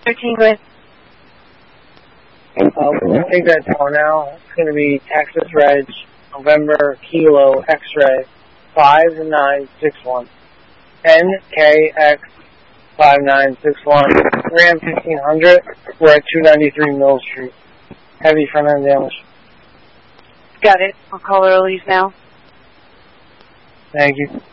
13, go ahead. We'll take that down now. It's going to be Texas Reg, November Kilo X-Ray 5961. NKX 5961. Ram 1500. We're at 293 Mill Street. Heavy front end damage. Got it. I'll call Early's now. Thank you.